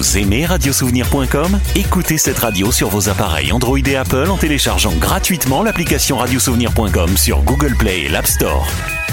Vous aimez radiosouvenir.com? Écoutez cette radio sur vos appareils Android et Apple en téléchargeant gratuitement l'application radiosouvenir.com sur Google Play et l'App Store.